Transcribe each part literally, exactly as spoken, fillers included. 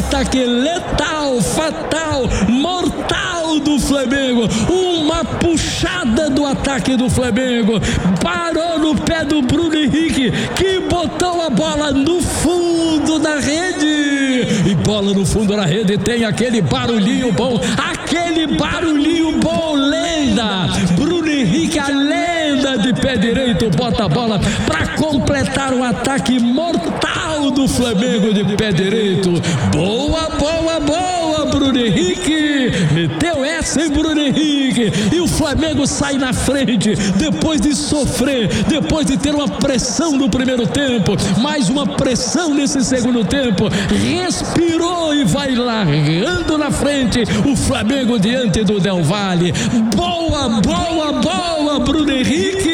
ataque letal, fatal, mortal do Flamengo. Uma puxada do ataque do Flamengo. Parou no pé do Bruno Henrique, que botou a bola no fundo da rede. E bola no fundo da rede tem aquele barulhinho bom, aquele barulhinho bom, lenda. Bruno Henrique, a lenda de pé direito, bota a bola para completar o ataque mortal do Flamengo de pé direito. Boa, boa, boa, Bruno Henrique. Meteu essa em Bruno Henrique. E o Flamengo sai na frente depois de sofrer, depois de ter uma pressão no primeiro tempo, mais uma pressão nesse segundo tempo. Respirou e vai largando na frente o Flamengo diante do Del Valle. Boa, boa, boa, Bruno Henrique.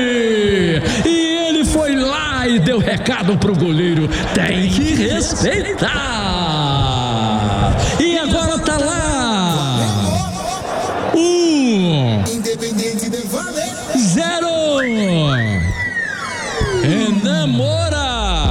E ele foi lá e deu recado pro goleiro: tem que respeitar. E agora tá lá um zero. Renan Moura.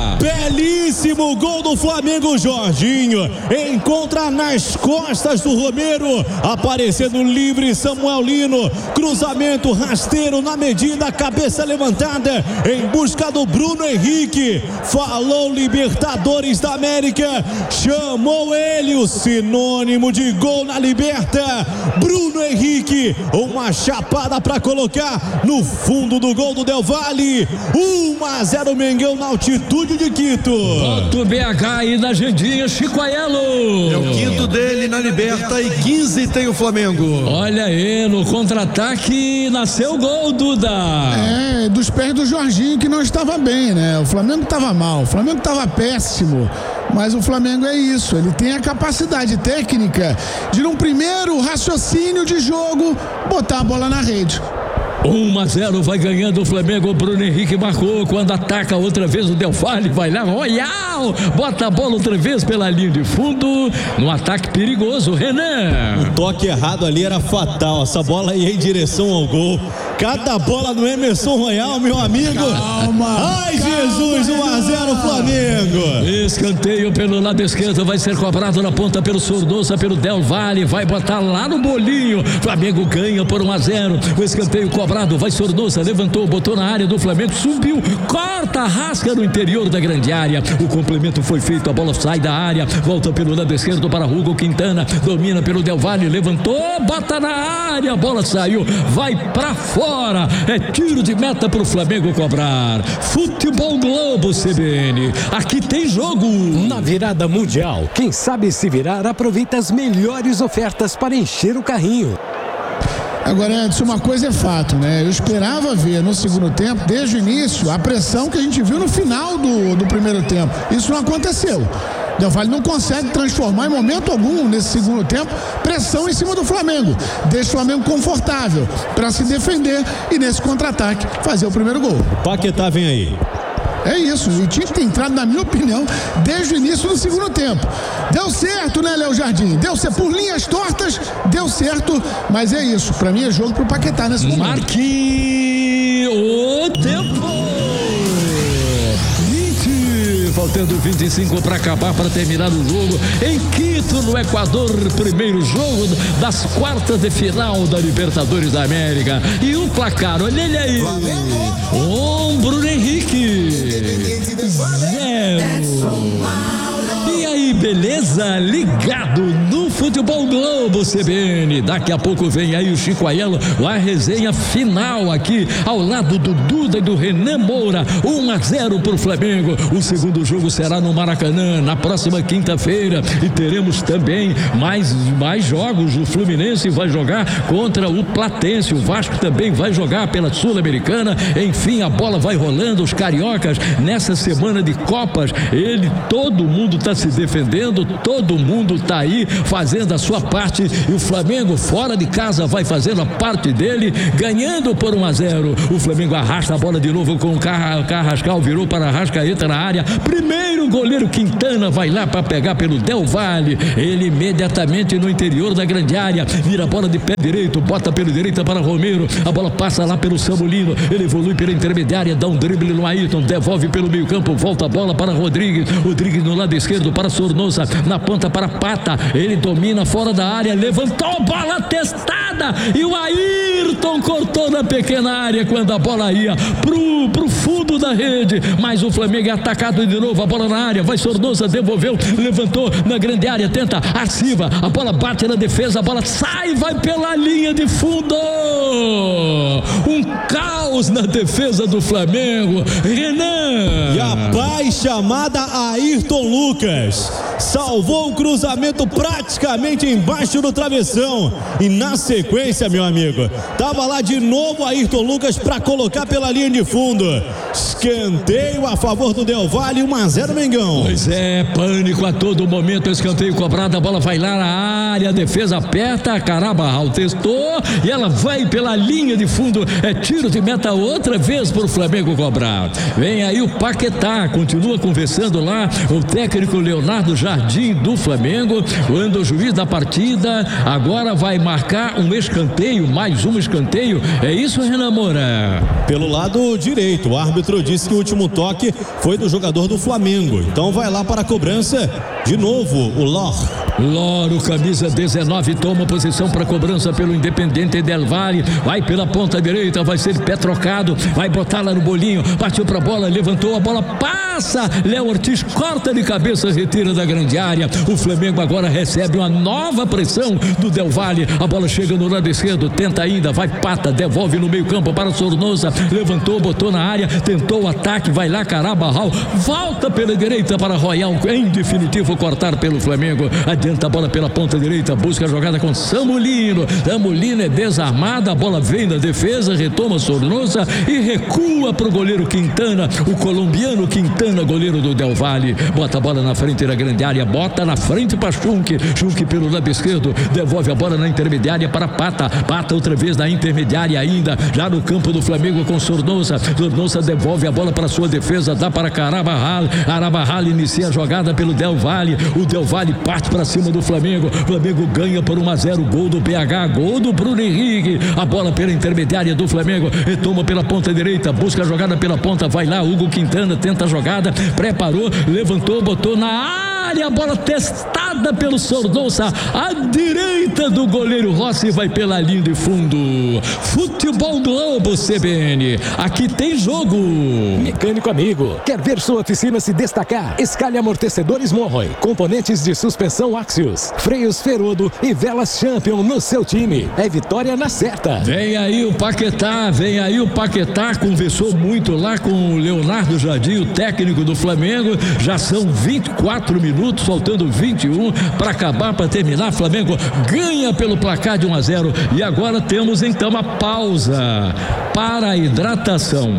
Belíssimo gol do Flamengo, Jorginho. Encontra nas costas do Romero, aparecendo livre Samuel Lino. Cruzamento rasteiro na medida, cabeça levantada em busca do Bruno Henrique. Falou Libertadores da América, chamou ele, o sinônimo de gol na Liberta. Bruno Henrique, uma chapada para colocar no fundo do gol do Del Valle. um a zero Mengão na altitude de Quito. Bota o B H aí na agendinha, Chico Aiello. É o quinto dele na Liberta e quinze tem o Flamengo. Olha aí, no contra-ataque nasceu o gol, Duda. É, dos pés do Jorginho, que não estava bem, né? O Flamengo estava mal, o Flamengo estava péssimo. Mas o Flamengo é isso, ele tem a capacidade técnica de, num primeiro raciocínio de jogo, botar a bola na rede. um a zero, vai ganhando o Flamengo. O Bruno Henrique marcou. Quando ataca outra vez o Del Valle, vai lá, Royal, bota a bola outra vez pela linha de fundo, no ataque perigoso. Renan, o toque errado ali era fatal, essa bola ia em direção ao gol. Cada bola no Emerson Royal, meu amigo. Calma, ai calma, Jesus, um a zero Flamengo. Escanteio pelo lado esquerdo, vai ser cobrado na ponta pelo Sornosa, pelo Del Valle, vai botar lá no bolinho. Flamengo ganha por um a zero. O escanteio cobrado, vai Sornosa, levantou, botou na área do Flamengo, subiu, corta, rasca no interior da grande área. O complemento foi feito, a bola sai da área, volta pelo lado esquerdo para Hugo Quintana, domina pelo Del Valle, levantou, bota na área, a bola saiu, vai pra fora. É tiro de meta pro Flamengo cobrar. Futebol Globo C B N, aqui tem jogo. Na virada mundial, quem sabe se virar aproveita as melhores ofertas para encher o carrinho. Agora, Edson, uma coisa é fato, né? Eu esperava ver no segundo tempo, desde o início, a pressão que a gente viu no final do, do primeiro tempo. Isso não aconteceu. Del Valle não consegue transformar em momento algum nesse segundo tempo pressão em cima do Flamengo. Deixa o Flamengo confortável para se defender e nesse contra-ataque fazer o primeiro gol. Paquetá vem aí. É isso, e tinha que ter entrado, na minha opinião, desde o início do segundo tempo. Deu certo, né, Léo Jardim? Deu certo, por linhas tortas, deu certo, mas é isso, pra mim é jogo pro Paquetá nesse momento. Marque o tempo. Faltando vinte e cinco para acabar, para terminar o jogo em Quito, no Equador. Primeiro jogo das quartas de final da Libertadores da América. E o placar, olha ele aí. Um Bruno Henrique zero. E aí, beleza? Ligado no Futebol Globo C B N. Daqui a pouco vem aí o Chico Aiello, a resenha final aqui ao lado do Duda e do Renan Moura. um a zero pro Flamengo. O segundo jogo será no Maracanã na próxima quinta-feira e teremos também mais, mais jogos. O Fluminense vai jogar contra o Platense, o Vasco também vai jogar pela Sul-Americana. Enfim, a bola vai rolando. Os cariocas nessa semana de Copas, ele, todo mundo está se defendendo, todo mundo está aí fazendo fazendo a sua parte e o Flamengo fora de casa vai fazendo a parte dele, ganhando por um a zero. O Flamengo arrasta a bola de novo com o Carrascal, virou para Arrascaeta na área. Primeiro o goleiro Quintana vai lá para pegar pelo Del Valle. Ele imediatamente no interior da grande área, vira a bola de pé direito, bota pelo direita para Romero. A bola passa lá pelo Samulino, ele evolui pela intermediária, dá um drible no Ayrton, devolve pelo meio campo, volta a bola para Rodrigues. Rodrigues no lado esquerdo para Sornosa, na ponta para Pata. Ele domina fora da área, levantou, bola testada e o Ayrton cortou na pequena área quando a bola ia pro, pro fundo da rede, mas o Flamengo é atacado de novo, a bola na área, vai Sornosa, devolveu, levantou na grande área, tenta a Silva, a bola bate na defesa, a bola sai, vai pela linha de fundo. Um caos na defesa do Flamengo. Renan. E a paz chamada Ayrton Lucas salvou o cruzamento praticamente embaixo do travessão e na sequência, meu amigo, tava lá de novo Ayrton Lucas para colocar pela linha de fundo. Escanteio a favor do Del Valle, um a zero Mengão. Pois é, pânico a todo momento, escanteio cobrado, a bola vai lá na área, a defesa aperta, a Carabarral testou e ela vai pela linha de fundo, é tiro de meta outra vez para o Flamengo cobrar. Vem aí o Paquetá, continua conversando lá o técnico Leonardo Jardim do Flamengo, quando o juiz da partida agora vai marcar um escanteio, mais um escanteio, é isso, Renan Moura? Pelo lado direito, o árbitro disse que o último toque foi do jogador do Flamengo, então vai lá para a cobrança de novo o Lor. Loro, camisa dezenove, toma posição para cobrança pelo Independente Del Valle, vai pela ponta direita, vai ser pé trocado, vai botar lá no bolinho, partiu para a bola, levantou, a bola passa, Léo Ortiz corta de cabeça, retira da grande área. O Flamengo agora recebe uma nova pressão do Del Valle, a bola chega no lado esquerdo, tenta ainda, vai Pata, devolve no meio campo para Sornosa, levantou, botou na área, tentou o ataque, vai lá Carabarral, volta pela direita para Royal, em definitivo cortar pelo Flamengo, adianta a bola pela ponta direita, busca a jogada com Samulino, Samulino é desarmada, a bola vem da defesa, retoma Sornosa e recua para o goleiro Quintana, o colombiano Quintana, goleiro do Del Valle, bota a bola na frente da grande área, bota na frente para Schunk, Schunk pelo lado esquerdo, devolve a bola na intermediária para Pata, Pata outra vez na intermediária ainda, já no campo do Flamengo com Sornosa, Sornosa devolve a bola para sua defesa, dá para Carabarral, Carabarral inicia a jogada pelo Del Valle, o Del Valle parte para cima do Flamengo, Flamengo ganha por um a zero, gol do P H, gol do Bruno Henrique, a bola pela intermediária do Flamengo, retoma pela ponta direita, busca a jogada pela ponta, vai lá, Hugo Quintana tenta a jogada, preparou, levantou, botou na área, a bola testada pelo Sornosa, à direita do goleiro Rossi, vai pela linha de fundo. Futebol Globo C B N, aqui tem jogo. Mecânico amigo, quer ver sua oficina se destacar? Escalhe amortecedores Monroy, componentes de suspensão Axios, freios Ferodo e velas Champion no seu time. É vitória na certa. Vem aí o Paquetá, vem aí o Paquetá, conversou muito lá com o Leonardo Jardim, o técnico do Flamengo, já são vinte e quatro minutos, faltando vinte e um para acabar, para terminar, Flamengo ganha pelo placar de um a zero e agora temos então a pausa para a hidratação.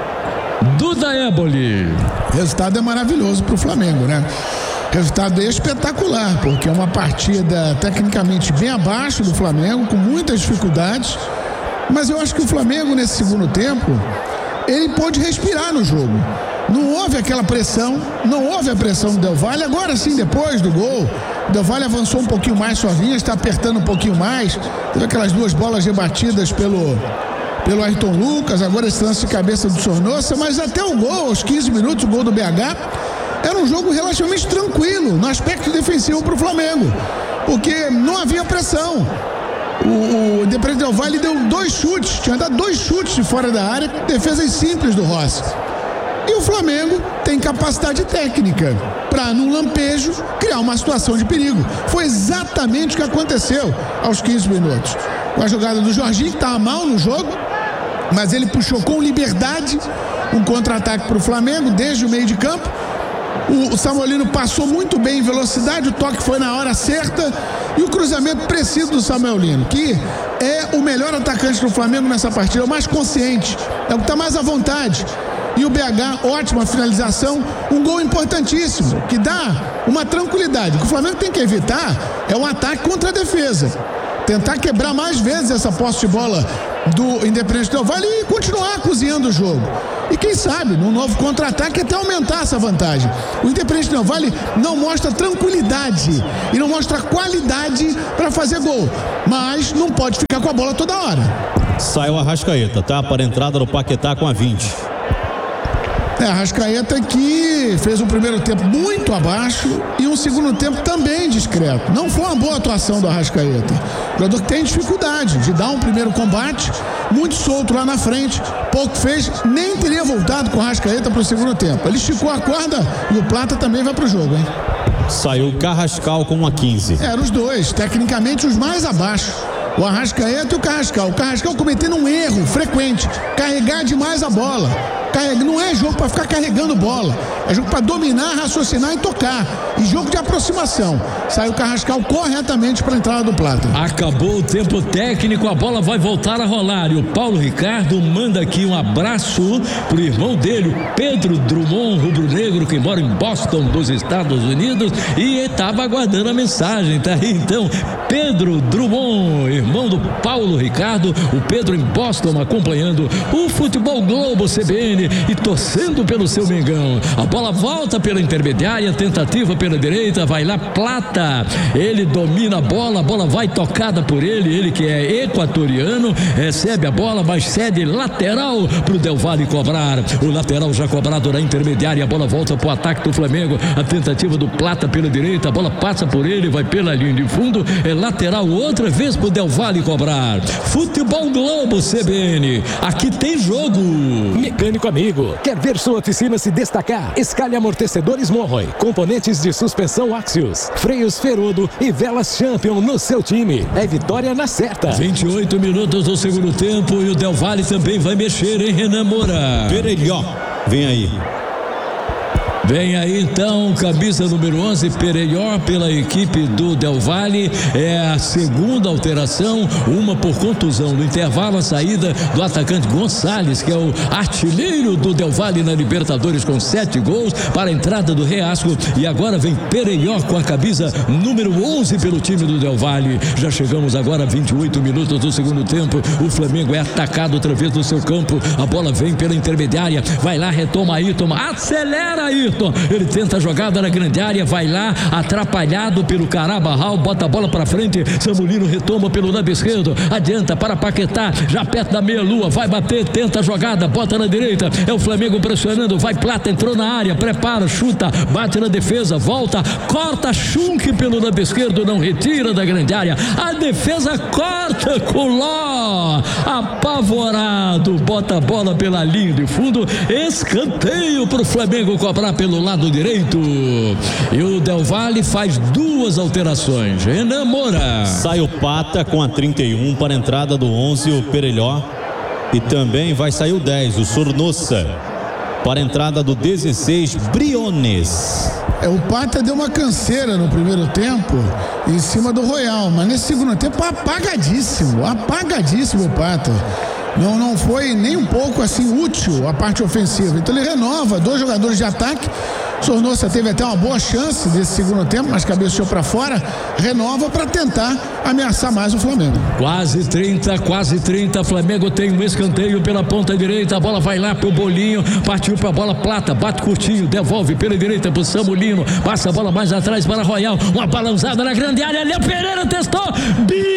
Duda Éboli. O resultado é maravilhoso para o Flamengo, né? Resultado espetacular, porque é uma partida tecnicamente bem abaixo do Flamengo, com muitas dificuldades, mas eu acho que o Flamengo nesse segundo tempo, ele pôde respirar no jogo. Não houve aquela pressão, não houve a pressão do Del Valle, agora sim, depois do gol, o Del Valle avançou um pouquinho mais sozinho, está apertando um pouquinho mais, teve aquelas duas bolas rebatidas pelo, pelo Ayrton Lucas, agora esse lance de cabeça do Sornosa, mas até o gol, aos quinze minutos, o gol do B H, era um jogo relativamente tranquilo, no aspecto defensivo para o Flamengo, porque não havia pressão. O, o Independente Del Valle deu dois chutes, tinha dado dois chutes de fora da área, defesas simples do Rossi. E o Flamengo tem capacidade técnica para, num lampejo, criar uma situação de perigo. Foi exatamente o que aconteceu aos quinze minutos. Com a jogada do Jorginho, que estava mal no jogo, mas ele puxou com liberdade um contra-ataque para o Flamengo, desde o meio de campo. O, o Samulino passou muito bem em velocidade, o toque foi na hora certa e o cruzamento preciso do Samulino, que é o melhor atacante do Flamengo nessa partida, é o mais consciente, é o que está mais à vontade. E o B H, ótima finalização, um gol importantíssimo, que dá uma tranquilidade. O que o Flamengo tem que evitar é um ataque contra a defesa. Tentar quebrar mais vezes essa posse de bola do Independente Del Valle e continuar cozinhando o jogo. E quem sabe, num novo contra-ataque, até aumentar essa vantagem. O Independente Del Valle não mostra tranquilidade e não mostra qualidade para fazer gol. Mas não pode ficar com a bola toda hora. Sai o Arrascaeta, tá? Para a entrada do Paquetá com a vinte. É, Arrascaeta que fez um primeiro tempo muito abaixo e um segundo tempo também discreto. Não foi uma boa atuação do Arrascaeta. O jogador que tem dificuldade de dar um primeiro combate, muito solto lá na frente, pouco fez, nem teria voltado com o Arrascaeta para o segundo tempo. Ele esticou a corda e o Plata também vai para o jogo, hein? Saiu o Carrascal com uma quinze. Eram os dois, tecnicamente os mais abaixo. O Arrascaeta e o Carrascal. O Carrascal cometendo um erro frequente, carregar demais a bola. Não é jogo para ficar carregando bola, é jogo para dominar, raciocinar e tocar, e jogo de aproximação. Sai o Carrascal corretamente para a entrada do Plata. Acabou o tempo técnico, a bola vai voltar a rolar e o Paulo Ricardo manda aqui um abraço pro irmão dele, o Pedro Drummond, rubro-negro, que mora em Boston, dos Estados Unidos, e estava aguardando a mensagem, tá aí então, Pedro Drummond, irmão do Paulo Ricardo, o Pedro em Boston acompanhando o Futebol Globo C B N e torcendo pelo seu Mengão. A bola volta pela intermediária, tentativa pela direita, vai lá Plata, ele domina a bola, a bola vai tocada por ele, ele que é equatoriano, recebe a bola, mas cede lateral pro Del Valle cobrar. O lateral já cobrado na intermediária, a bola volta pro ataque do Flamengo, a tentativa do Plata pela direita, a bola passa por ele, vai pela linha de fundo, é lateral outra vez pro Del Valle cobrar. Futebol Globo C B N, aqui tem jogo. Mecânico amigo, quer ver sua oficina se destacar? Escalhe amortecedores Monroy, componentes de suspensão Axios, freios Ferodo e velas Champion no seu time. É vitória na certa. vinte e oito minutos do segundo tempo e o Del Valle também vai mexer em Renan Moura. Perelhó, vem aí. Vem aí então, camisa número onze, Perelhó pela equipe do Del Valle, é a segunda alteração, uma por contusão. No intervalo, a saída do atacante Gonçalves, que é o artilheiro do Del Valle na Libertadores com sete gols, para a entrada do Reasco, e agora vem Perelhó com a camisa número onze pelo time do Del Valle. Já chegamos agora a vinte e oito minutos do segundo tempo, o Flamengo é atacado outra vez no seu campo, a bola vem pela intermediária, vai lá, retoma Ayrton, acelera Ayrton, ele tenta a jogada na grande área, vai lá, atrapalhado pelo Carabarral, bota a bola pra frente, Samulino retoma pelo lado esquerdo, adianta para Paquetá, já perto da meia-lua, vai bater, tenta a jogada, bota na direita, é o Flamengo pressionando, vai Plata, entrou na área, prepara, chuta, bate na defesa, volta, corta Schunk pelo lado esquerdo, não retira da grande área, a defesa corta com Ló, apavorado, bota a bola pela linha de fundo, escanteio pro Flamengo cobrar pelo lado direito, e o Del Valle faz duas alterações. Renan Moura. Sai o Pata com a trinta e um para a entrada do onze, o Perelhó, e também vai sair o dez, o Sornossa, para a entrada do dezesseis, Briones. É, o Pata deu uma canseira no primeiro tempo em cima do Royal, mas nesse segundo tempo apagadíssimo, apagadíssimo o Pata. Não, não foi nem um pouco assim útil a parte ofensiva. Então ele renova dois jogadores de ataque. Sornossa teve até uma boa chance desse segundo tempo, mas cabeceou para fora. Renova para tentar ameaçar mais o Flamengo. Quase trinta, quase trinta. Flamengo tem um escanteio pela ponta direita. A bola vai lá pro Bolinho. Partiu pra bola Plata. Bate curtinho. Devolve pela direita pro Samulino. Passa a bola mais atrás para Royal. Uma balançada na grande área. Léo Pereira testou.